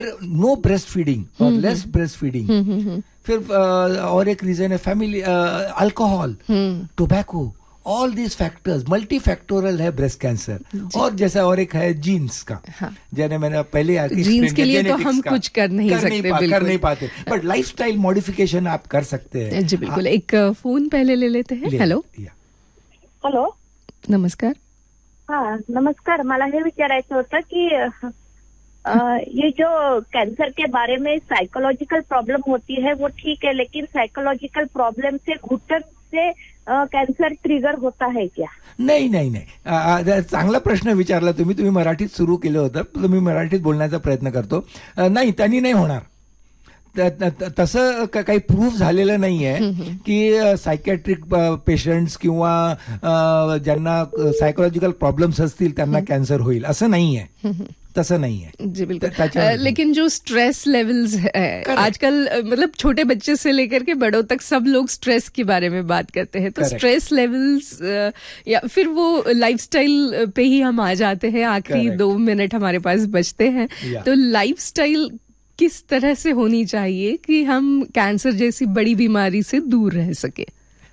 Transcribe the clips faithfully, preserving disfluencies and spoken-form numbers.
No breast feeding और less breast feeding, फिर uh, और एक रीजन है family, alcohol, tobacco, all these factors multi factorial है ब्रेस्ट कैंसर। और जैसा और एक है जीन्स का, हाँ। जैसे मैंने पहले जीन्स के लिए तो हम कुछ कर नहीं कर सकते, नहीं पा, कर नहीं पाते, बट लाइफस्टाइल मॉडिफिकेशन आप कर सकते हैं। जी बिल्कुल। एक फोन पहले ले लेते हैं। हेलो हॅलो, नमस्कार. हा नमस्कार. मला हे विचारायचं होतं की आ, ये जो कैंसर के बारे में साइकोलॉजिकल प्रॉब्लम होती है वो ठीक है, लेकिन साइकोलॉजिकल प्रॉब्लम से घुटन से कैंसर ट्रिगर होता है क्या? नाही नाही नाही, चांगला प्रश्न विचारला तुम्ही. तुम्ही मराठीत सुरू केलं होतं, तुम्ही मराठीत बोलण्याचा प्रयत्न करतो. नाही, त्यांनी नाही होणार. तसं काही प्रूफ झालेलं नाही आहे की सायकॅट्रिक पेशंट्स किंवा ज्यांना सायकोलॉजिकल प्रॉब्लेम्स असतील त्यांना कॅन्सर होईल असं नाही आहे. तसं नहीं है जी बिल्कुल. लेकिन जो स्ट्रेस लेवल्स है आजकल, मतलब छोटे बच्चे से लेकर के बड़ों तक सब लोग स्ट्रेस के बारे में बात करते हैं. तो स्ट्रेस लेवल्स या फिर वो लाइफस्टाइल पे ही हम आ जाते हैं. आखिरी दो मिनट हमारे पास बचते हैं, तो लाइफस्टाइल किस तरह से होनी चाहिए कि हम कैंसर जैसी बड़ी बीमारी से दूर रह सके?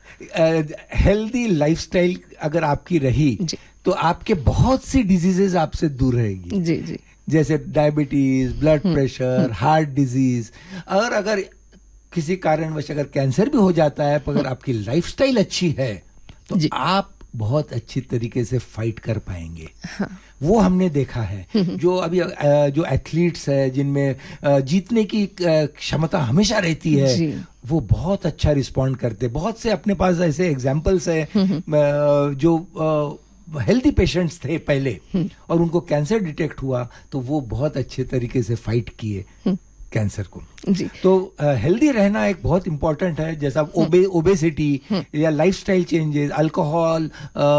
हेल्दी uh, लाइफस्टाइल अगर आपकी रही तो आपके बहुत सी डिजीजेज आपसे दूर रहेगी. जी जी. जैसे diabetes, blood pressure, heart disease. और अगर किसी कारणवश अगर कैंसर भी हो जाता है, पर अगर आपकी लाइफस्टाइल अच्छी है तो आप बहुत अच्छी तरीके से फाइट कर पाएंगे. हाँ. वो हमने देखा है. जो अभी जो एथलीट्स है जिनमें जीतने की क्षमता हमेशा रहती है, वो बहुत अच्छा रिस्पॉन्ड करते. बहुत से अपने पास ऐसे एग्जाम्पल्स है जो हेल्दी पेशेंट्स थे पहले और उनको कैंसर डिटेक्ट हुआ तो वो बहुत अच्छे तरीके से फाइट किए कैंसर को. जी. तो हेल्दी uh, रहना एक बहुत इंपॉर्टेंट है. जैसा ओबे ओबेसिटी या lifestyle changes, alcohol,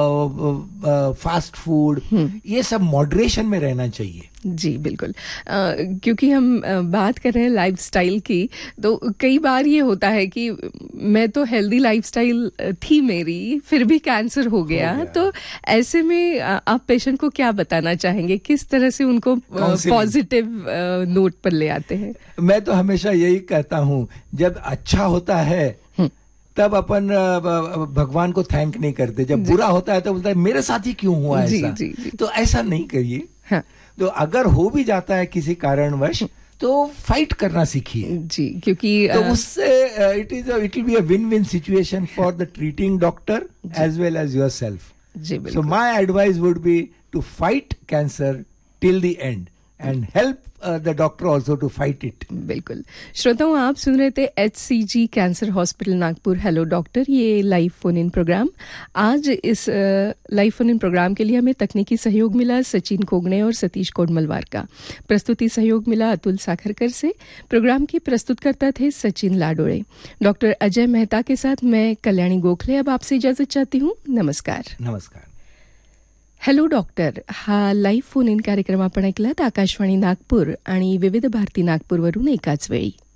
fast food, ये सब मॉडरेशन में रहना चाहिए. जी बिल्कुल. uh, क्योंकि हम uh, बात कर रहे हैं लाइफस्टाइल की, तो कई बार ये होता है कि मैं तो हेल्दी लाइफस्टाइल थी मेरी, फिर भी कैंसर हो गया, हो गया. तो ऐसे में uh, आप पेशेंट को क्या बताना चाहेंगे, किस तरह से उनको पॉजिटिव नोट पर ले आते हैं? मैं तो हमेशा यही कहता हूँ, जब अच्छा होता है तब अपन भगवान को थैंक नहीं करते, जब बुरा होता है तो बोलता है मेरे साथ ही क्यों हुआ ऐसा. जी, जी. तो ऐसा नहीं करिए. हाँ. तो अगर हो भी जाता है किसी कारणवश तो फाइट करना सीखिए. जी, क्योंकि तो उससे it is it will be a win win situation for the treating doctor as well as yourself. So my advice would be to fight cancer till the end and help uh, the doctor also to fight it. बिल्कुल. श्रोताओं, आप सुन रहे थे H C जी cancer hospital Nagpur hello doctor, ये live phone in programme. आज इस live phone in programme के लिए हमें तकनीकी सहयोग मिला सचिन कोगणे और सतीश कोडमलवार का. प्रस्तुति सहयोग मिला अतुल साखरकर से. प्रोग्राम की प्रस्तुतकर्ता थे सचिन लाडोळे. डॉक्टर अजय मेहता के साथ मैं कल्याणी गोखले अब आपसे इजाजत चाहती हूँ. नमस्कार. नमस्कार. हॅलो डॉक्टर हा लाईव्ह फोन इन कार्यक्रम आपण ऐकलात आकाशवाणी नागपूर आणि विविध भारती नागपूरवरून एकाच वेळी.